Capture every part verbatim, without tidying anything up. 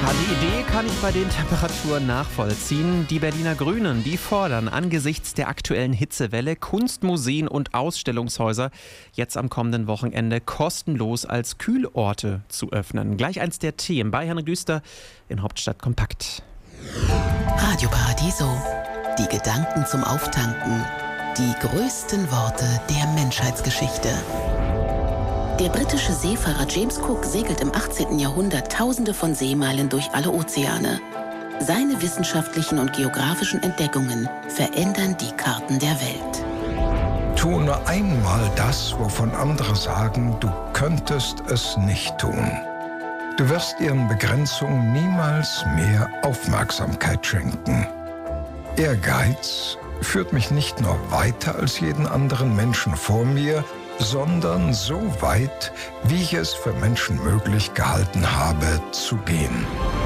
Die Idee kann ich bei den Temperaturen nachvollziehen. Die Berliner Grünen, die fordern angesichts der aktuellen Hitzewelle Kunstmuseen und Ausstellungshäuser jetzt am kommenden Wochenende kostenlos als Kühlorte zu öffnen. Gleich eins der Themen bei Henrik Düster in Hauptstadt Kompakt. Radio Paradiso. Die Gedanken zum Auftanken. Die größten Worte der Menschheitsgeschichte. Der britische Seefahrer James Cook segelt im achtzehnten Jahrhundert Tausende von Seemeilen durch alle Ozeane. Seine wissenschaftlichen und geografischen Entdeckungen verändern die Karten der Welt. Tu nur einmal das, wovon andere sagen, du könntest es nicht tun. Du wirst ihren Begrenzungen niemals mehr Aufmerksamkeit schenken. Ehrgeiz führt mich nicht nur weiter als jeden anderen Menschen vor mir, sondern so weit, wie ich es für Menschen möglich gehalten habe, zu gehen.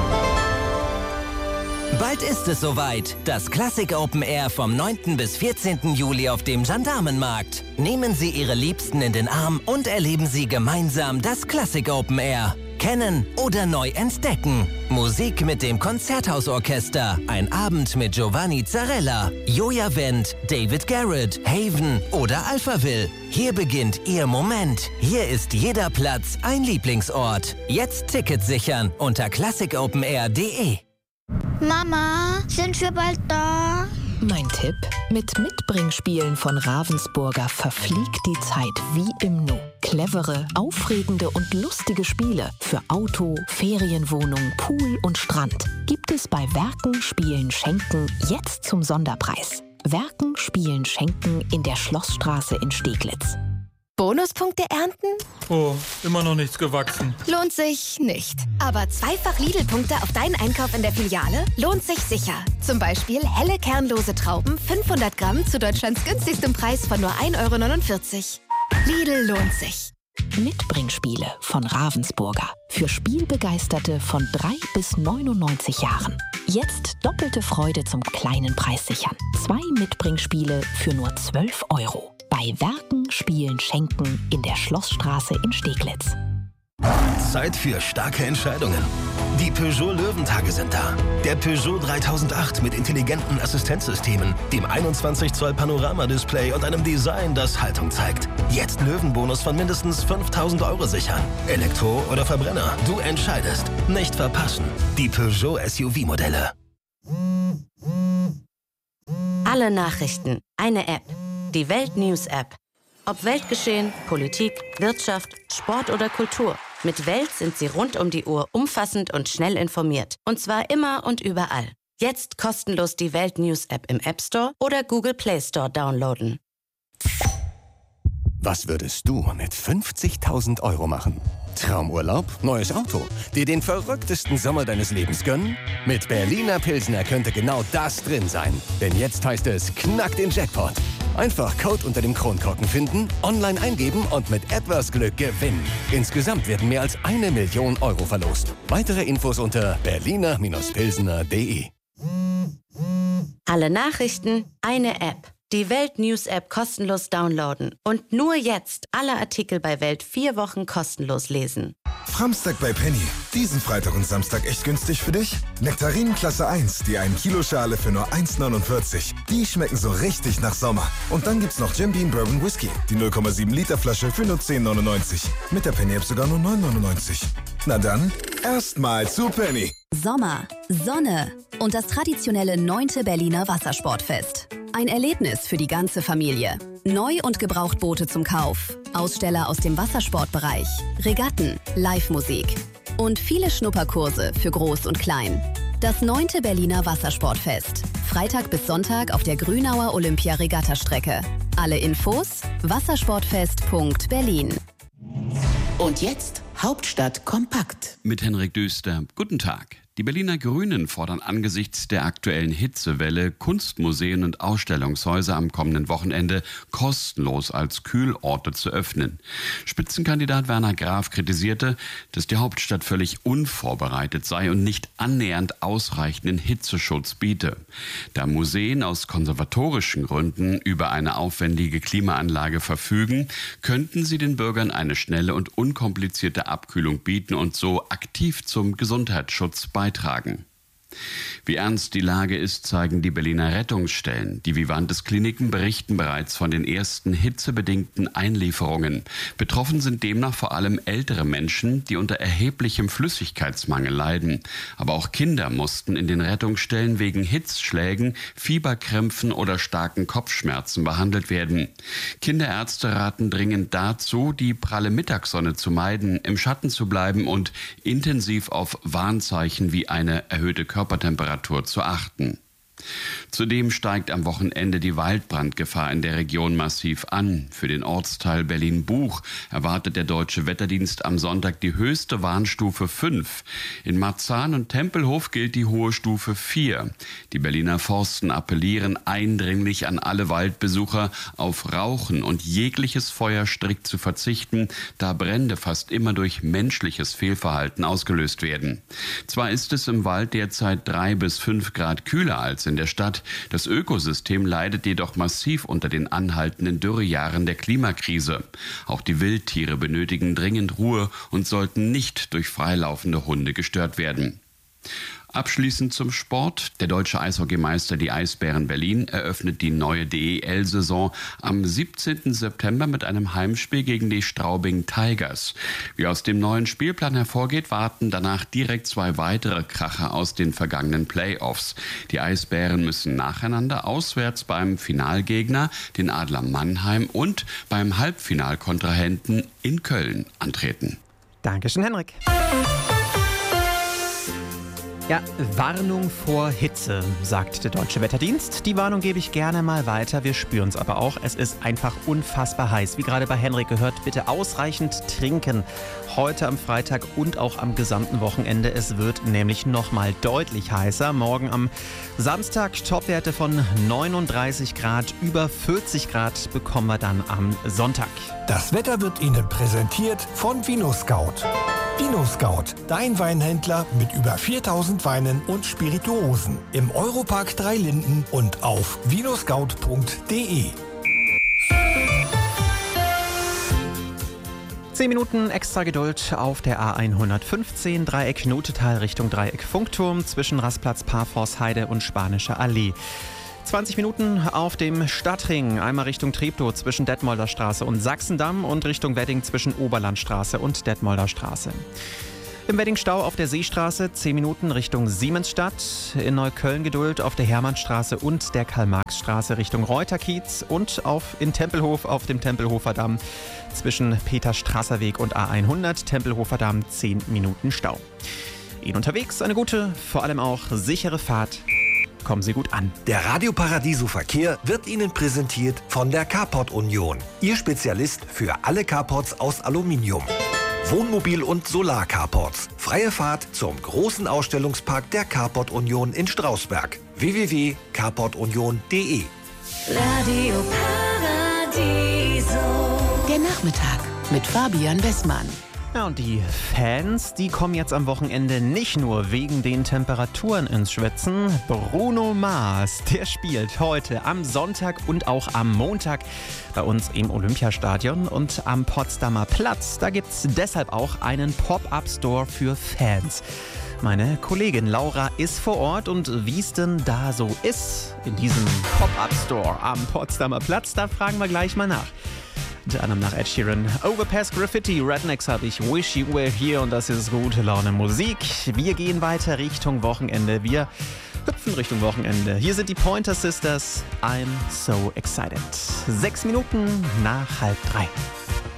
Bald ist es soweit. Das Classic Open Air vom neunten bis vierzehnten Juli auf dem Gendarmenmarkt. Nehmen Sie Ihre Liebsten in den Arm und erleben Sie gemeinsam das Classic Open Air. Kennen oder neu entdecken. Musik mit dem Konzerthausorchester. Ein Abend mit Giovanni Zarella, Joja Wendt, David Garrett, Haven oder Alphaville. Hier beginnt Ihr Moment. Hier ist jeder Platz ein Lieblingsort. Jetzt Tickets sichern unter classic open air punkt de. Mama, sind wir bald da? Mein Tipp: Mit Mitbringspielen von Ravensburger verfliegt die Zeit wie im Nu. Clevere, aufregende und lustige Spiele für Auto, Ferienwohnung, Pool und Strand gibt es bei Werken, Spielen, Schenken jetzt zum Sonderpreis. Werken, Spielen, Schenken in der Schlossstraße in Steglitz. Bonuspunkte ernten? Oh, immer noch nichts gewachsen. Lohnt sich nicht. Aber zweifach Lidl-Punkte auf deinen Einkauf in der Filiale lohnt sich sicher. Zum Beispiel helle kernlose Trauben, fünfhundert Gramm zu Deutschlands günstigstem Preis von nur ein Euro neunundvierzig. Lidl lohnt sich. Mitbringspiele von Ravensburger. Für Spielbegeisterte von drei bis neunundneunzig Jahren. Jetzt doppelte Freude zum kleinen Preis sichern. Zwei Mitbringspiele für nur zwölf Euro. Bei Werken, Spielen, Schenken in der Schlossstraße in Steglitz. Zeit für starke Entscheidungen. Die Peugeot Löwentage sind da. Der Peugeot dreitausendacht mit intelligenten Assistenzsystemen, dem einundzwanzig Zoll Panoramadisplay und einem Design, das Haltung zeigt. Jetzt Löwenbonus von mindestens fünftausend Euro sichern. Elektro oder Verbrenner, du entscheidest. Nicht verpassen. Die Peugeot S U V-Modelle. Alle Nachrichten, eine App. Die Welt-News-App. Ob Weltgeschehen, Politik, Wirtschaft, Sport oder Kultur. Mit Welt sind Sie rund um die Uhr umfassend und schnell informiert. Und zwar immer und überall. Jetzt kostenlos die Welt-News-App im App Store oder Google Play Store downloaden. Was würdest du mit fünfzigtausend Euro machen? Traumurlaub, neues Auto, dir den verrücktesten Sommer deines Lebens gönnen? Mit Berliner Pilsner könnte genau das drin sein. Denn jetzt heißt es, knack den Jackpot. Einfach Code unter dem Kronkorken finden, online eingeben und mit etwas Glück gewinnen. Insgesamt werden mehr als eine Million Euro verlost. Weitere Infos unter berliner pilsner punkt de. Alle Nachrichten, eine App. Die Welt-News-App kostenlos downloaden. Und nur jetzt alle Artikel bei Welt vier Wochen kostenlos lesen. Framstag bei Penny. Diesen Freitag und Samstag echt günstig für dich? Nektarinen Klasse eins, die ein Kilo Schale für nur eins neunundvierzig. Die schmecken so richtig nach Sommer. Und dann gibt's noch Jim Beam Bourbon Whisky. Die null Komma sieben Liter Flasche für nur zehn neunundneunzig. Mit der Penny-App sogar nur neun neunundneunzig. Na dann, erstmal zu Penny. Sommer, Sonne und das traditionelle neunte Berliner Wassersportfest. Ein Erlebnis für die ganze Familie. Neu- und Gebrauchtboote zum Kauf, Aussteller aus dem Wassersportbereich, Regatten, Live-Musik und viele Schnupperkurse für Groß und Klein. Das neunte Berliner Wassersportfest. Freitag bis Sonntag auf der Grünauer Olympia-Regattastrecke. Alle Infos wassersportfest punkt berlin. Und jetzt Hauptstadt kompakt. Mit Henrik Düster. Guten Tag. Die Berliner Grünen fordern angesichts der aktuellen Hitzewelle Kunstmuseen und Ausstellungshäuser am kommenden Wochenende kostenlos als Kühlorte zu öffnen. Spitzenkandidat Werner Graf kritisierte, dass die Hauptstadt völlig unvorbereitet sei und nicht annähernd ausreichenden Hitzeschutz biete. Da Museen aus konservatorischen Gründen über eine aufwendige Klimaanlage verfügen, könnten sie den Bürgern eine schnelle und unkomplizierte Abkühlung bieten und so aktiv zum Gesundheitsschutz beitragen. beitragen. Wie ernst die Lage ist, zeigen die Berliner Rettungsstellen. Die Vivantes Kliniken berichten bereits von den ersten hitzebedingten Einlieferungen. Betroffen sind demnach vor allem ältere Menschen, die unter erheblichem Flüssigkeitsmangel leiden. Aber auch Kinder mussten in den Rettungsstellen wegen Hitzschlägen, Fieberkrämpfen oder starken Kopfschmerzen behandelt werden. Kinderärzte raten dringend dazu, die pralle Mittagssonne zu meiden, im Schatten zu bleiben und intensiv auf Warnzeichen wie eine erhöhte Körpertemperatur zu achten. Zudem steigt am Wochenende die Waldbrandgefahr in der Region massiv an. Für den Ortsteil Berlin-Buch erwartet der Deutsche Wetterdienst am Sonntag die höchste Warnstufe fünf. In Marzahn und Tempelhof gilt die hohe Stufe vier. Die Berliner Forsten appellieren eindringlich an alle Waldbesucher, auf Rauchen und jegliches Feuer strikt zu verzichten, da Brände fast immer durch menschliches Fehlverhalten ausgelöst werden. Zwar ist es im Wald derzeit drei bis fünf Grad kühler als in der Stadt. Das Ökosystem leidet jedoch massiv unter den anhaltenden Dürrejahren der Klimakrise. Auch die Wildtiere benötigen dringend Ruhe und sollten nicht durch freilaufende Hunde gestört werden. Abschließend zum Sport. Der deutsche Eishockeymeister, die Eisbären Berlin, eröffnet die neue D E L-Saison am siebzehnten September mit einem Heimspiel gegen die Straubing Tigers. Wie aus dem neuen Spielplan hervorgeht, warten danach direkt zwei weitere Kracher aus den vergangenen Playoffs. Die Eisbären müssen nacheinander auswärts beim Finalgegner, den Adler Mannheim, und beim Halbfinalkontrahenten in Köln antreten. Dankeschön, Henrik. Ja, Warnung vor Hitze, sagt der Deutsche Wetterdienst. Die Warnung gebe ich gerne mal weiter. Wir spüren es aber auch. Es ist einfach unfassbar heiß. Wie gerade bei Henrik gehört, bitte ausreichend trinken. Heute am Freitag und auch am gesamten Wochenende. Es wird nämlich nochmal deutlich heißer. Morgen am Samstag Topwerte von neununddreißig Grad. Über vierzig Grad bekommen wir dann am Sonntag. Das Wetter wird Ihnen präsentiert von VinoScout. VinoScout, dein Weinhändler mit über viertausend Weinen und Spirituosen. Im Europark Dreilinden und auf vinoscout punkt de. Zehn Minuten extra Geduld auf der A hundertfünfzehn, Dreieck Notetal Richtung Dreieck Funkturm zwischen Rastplatz Parforce-Heide und Spanische Allee. zwanzig Minuten auf dem Stadtring, einmal Richtung Treptow zwischen Detmolder Straße und Sachsendamm und Richtung Wedding zwischen Oberlandstraße und Detmolder Straße. Im Wedding-Stau auf der Seestraße zehn Minuten Richtung Siemensstadt, in Neukölln Geduld auf der Hermannstraße und der Karl-Marx-Straße Richtung Reuterkiez und auf, in Tempelhof auf dem Tempelhofer Damm zwischen Peter-Strasser-Weg und A hundert, Tempelhofer Damm zehn Minuten Stau. Ihnen unterwegs eine gute, vor allem auch sichere Fahrt. Kommen Sie gut an. Der Radio Paradiso Verkehr wird Ihnen präsentiert von der Carport Union. Ihr Spezialist für alle Carports aus Aluminium. Wohnmobil- und Solar-Carports. Freie Fahrt zum großen Ausstellungspark der Carport Union in Strausberg. w w w punkt carport union punkt de. Radio Paradiso. Der Nachmittag mit Fabian Wessmann. Ja, und die Fans, die kommen jetzt am Wochenende nicht nur wegen den Temperaturen ins Schwitzen. Bruno Mars, der spielt heute am Sonntag und auch am Montag bei uns im Olympiastadion und am Potsdamer Platz. Da gibt's deshalb auch einen Pop-Up-Store für Fans. Meine Kollegin Laura ist vor Ort und wie es denn da so ist in diesem Pop-Up-Store am Potsdamer Platz, da fragen wir gleich mal nach. Unter anderem nach Ed Sheeran. Overpass Graffiti, Rednecks habe ich Wish You Were Here und das ist gute Laune Musik. Wir gehen weiter Richtung Wochenende. Wir hüpfen Richtung Wochenende. Hier sind die Pointer Sisters. I'm so excited. Sechs Minuten nach halb drei.